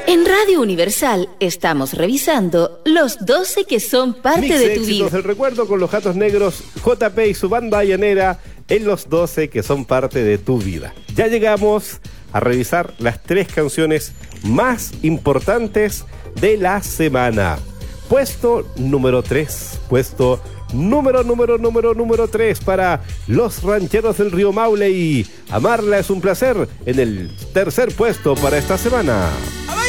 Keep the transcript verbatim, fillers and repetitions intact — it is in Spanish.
En Radio Universal estamos revisando los doce que son parte Mix de tu éxitos vida. del recuerdo con los Gatos Negros, J P y su banda llanera en los doce que son parte de tu vida. Ya llegamos a revisar las tres canciones más importantes de la semana. Puesto número tres, puesto número, número, número, número tres para Los Rancheros del Río Maule y Amarla es un placer en el tercer puesto para esta semana.